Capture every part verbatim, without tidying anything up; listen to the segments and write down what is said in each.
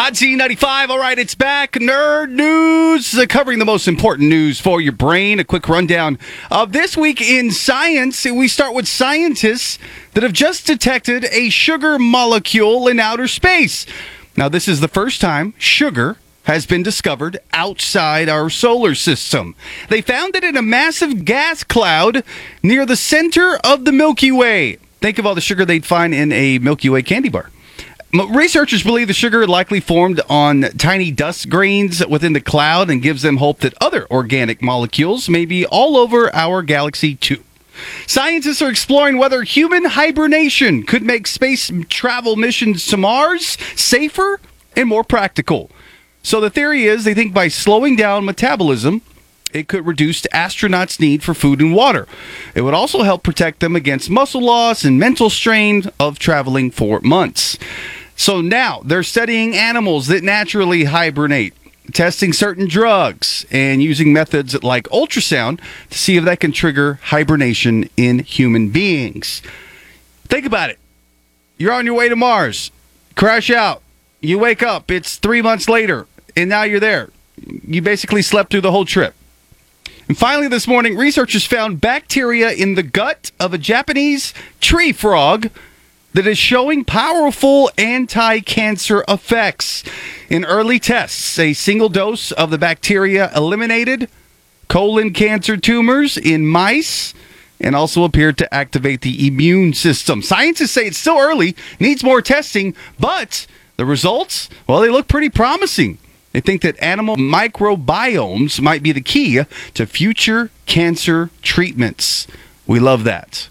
Hot Z ninety-five. All right, it's back. Nerd News, uh, covering the most important news for your brain. A quick rundown of this week in science. We start with scientists that have just detected a sugar molecule in outer space. Now, this is the first time sugar has been discovered outside our solar system. They found it in a massive gas cloud near the center of the Milky Way. Think of all the sugar they'd find in a Milky Way candy bar. Researchers believe the sugar likely formed on tiny dust grains within the cloud and gives them hope that other organic molecules may be all over our galaxy too. Scientists are exploring whether human hibernation could make space travel missions to Mars safer and more practical. So the theory is they think by slowing down metabolism, it could reduce astronauts' need for food and water. It would also help protect them against muscle loss and mental strain of traveling for months. So now they're studying animals that naturally hibernate, testing certain drugs, and using methods like ultrasound to see if that can trigger hibernation in human beings. Think about it. You're on your way to Mars, crash out, you wake up, it's three months later, and now you're there. You basically slept through the whole trip. And finally this morning, researchers found bacteria in the gut of a Japanese tree frog that is showing powerful anti-cancer effects. In early tests, a single dose of the bacteria eliminated colon cancer tumors in mice and also appeared to activate the immune system. Scientists say it's still early, needs more testing, but the results, well, they look pretty promising. They think that animal microbiomes might be the key to future cancer treatments. We love that.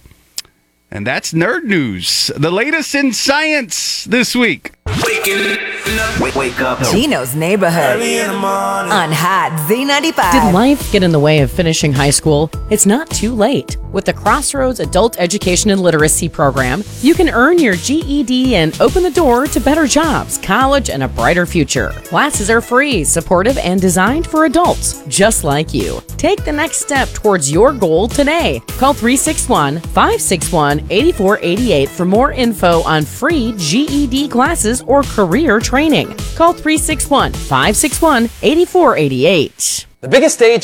And that's Nerd News, the latest in science this week. Waking up, wake up. Gino's Neighborhood Early in the morning. on Hot Z ninety-five. Did life get in the way of finishing high school? It's not too late. With the Crossroads Adult Education and Literacy Program, you can earn your G E D and open the door to better jobs, college, and a brighter future. Classes are free, supportive, and designed for adults just like you. Take the next step towards your goal today. Call three six one, five six one, eight four eight eight for more info on free G E D classes or career training. Call three six one, five six one, eight four eight eight. The biggest stage